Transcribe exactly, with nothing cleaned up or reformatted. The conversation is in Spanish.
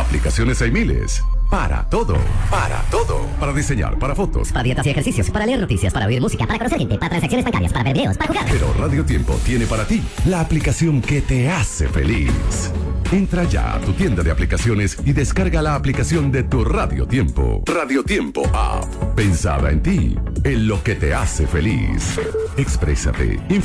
Aplicaciones hay miles. Para todo, para todo. Para diseñar, para fotos, para dietas y ejercicios, para leer noticias, para oír música, para conocer gente, para transacciones bancarias, para ver videos, para jugar. Pero Radio Tiempo tiene para ti la aplicación que te hace feliz. Entra ya a tu tienda de aplicaciones y descarga la aplicación de tu Radio Tiempo. Radio Tiempo App. Pensada en ti, en lo que te hace feliz. Exprésate,